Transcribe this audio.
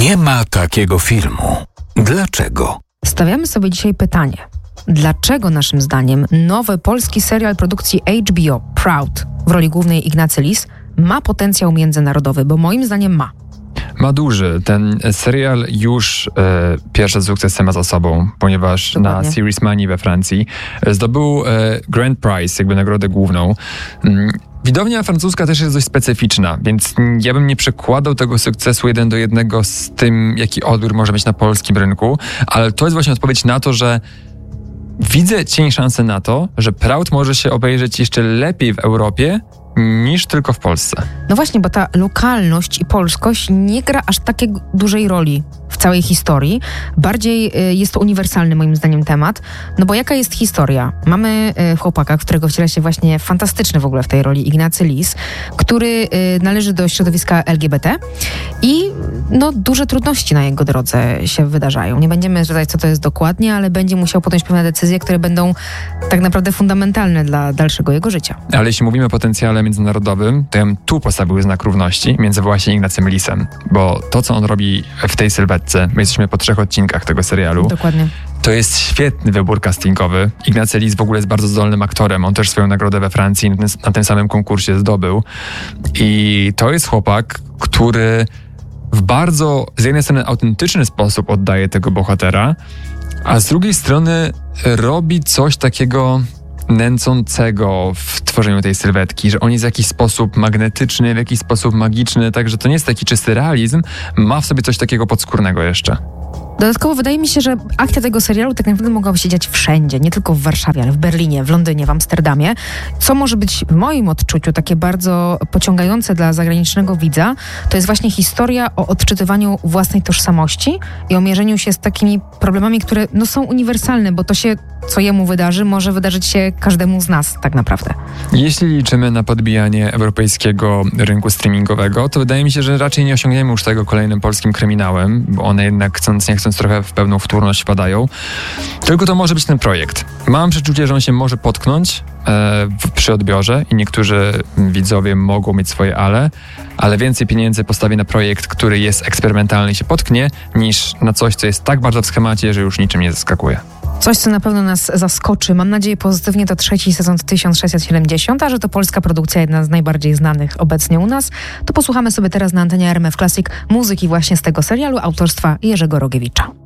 Nie ma takiego filmu. Dlaczego? Stawiamy sobie dzisiaj pytanie. Dlaczego naszym zdaniem nowy polski serial produkcji HBO Proud w roli głównej Ignacy Lis ma potencjał międzynarodowy? Bo moim zdaniem ma. Ma duży. Ten serial już pierwsze sukcesy ma za sobą, ponieważ Dokładnie. na Series Money we Francji zdobył Grand Prize, jakby nagrodę główną. Widownia francuska też jest dość specyficzna, więc ja bym nie przekładał tego sukcesu 1:1 z tym, jaki odbiór może mieć na polskim rynku, ale to jest właśnie odpowiedź na to, że widzę cień szansy na to, że Proud może się obejrzeć jeszcze lepiej w Europie niż tylko w Polsce. No właśnie, bo ta lokalność i polskość nie gra aż takiej dużej roli w całej historii. Bardziej jest to uniwersalny moim zdaniem temat. No bo jaka jest historia? Mamy chłopaka, którego wciela się właśnie fantastyczny w ogóle w tej roli Ignacy Lis, który należy do środowiska LGBT i no duże trudności na jego drodze się wydarzają. Nie będziemy zdradzać, co to jest dokładnie, ale będzie musiał podjąć pewne decyzje, które będą tak naprawdę fundamentalne dla dalszego jego życia. Ale jeśli mówimy o potencjale międzynarodowym, to ja bym tu postawił znak równości między właśnie Ignacym Lisem, bo to, co on robi w tej sylwetce, my jesteśmy po 3 odcinkach tego serialu, Dokładnie. to jest świetny wybór castingowy. Ignacy Lis w ogóle jest bardzo zdolnym aktorem. On też swoją nagrodę we Francji na tym samym konkursie zdobył. I to jest chłopak, który w bardzo, z jednej strony autentyczny sposób oddaje tego bohatera, a z drugiej strony robi coś takiego nęcącego w tworzeniu tej sylwetki, że on jest w jakiś sposób magnetyczny, w jakiś sposób magiczny, także to nie jest taki czysty realizm, ma w sobie coś takiego podskórnego jeszcze. Dodatkowo wydaje mi się, że akcja tego serialu tak naprawdę mogłaby się dziać wszędzie, nie tylko w Warszawie, ale w Berlinie, w Londynie, w Amsterdamie. Co może być w moim odczuciu takie bardzo pociągające dla zagranicznego widza, to jest właśnie historia o odczytywaniu własnej tożsamości i o mierzeniu się z takimi problemami, które no, są uniwersalne, bo to się, co jemu wydarzy, może wydarzyć się każdemu z nas tak naprawdę. Jeśli liczymy na podbijanie europejskiego rynku streamingowego, to wydaje mi się, że raczej nie osiągniemy już tego kolejnym polskim kryminałem, bo one jednak chcąc nie chcąc trochę w pełną wtórność wpadają. Tylko to może być ten projekt. Mam przeczucie, że on się może potknąć przy odbiorze i niektórzy widzowie mogą mieć swoje ale więcej pieniędzy postawię na projekt, który jest eksperymentalny i się potknie, niż na coś, co jest tak bardzo w schemacie, że już niczym nie zaskakuje. Coś, co na pewno nas zaskoczy, mam nadzieję pozytywnie, to 3. sezon 1670, a że to polska produkcja, jedna z najbardziej znanych obecnie u nas, to posłuchamy sobie teraz na antenie RMF Classic muzyki właśnie z tego serialu autorstwa Jerzego Rogiewicza.